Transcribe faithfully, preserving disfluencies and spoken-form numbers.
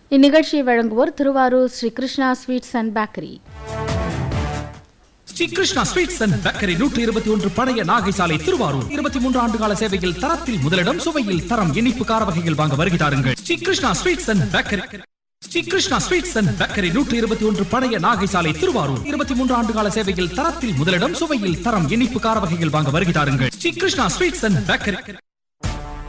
இந்நிகழ்ச்சியை வழங்குவோர் Thiruvarur Sri Krishna sweets and bakery. Sri Krishna sweets and bakery நூற்றி இருபத்தி ஒன்று பழைய நாகை சாலை, திருவாரூர். இருபத்தி மூன்று ஆண்டு கால சேவையில் தரத்தில் முதலிடம், சுவையில் தரம், இனிப்பு கார வகைகள் வாங்க வருகை தாருங்கள். Sri Krishna sweets and bakery Sri Krishna sweets and bakery நூற்றி இருபத்தி ஒன்று பழைய நாகை சாலை, திருவாரூர். இருபத்தி மூன்று ஆண்டு கால சேவையில் தரத்தில் முதலிடம், சுவையில் தரம், இனிப்பு கார வகைகள் வாங்க வருகை தாருங்கள். Sri Krishna sweets and bakery.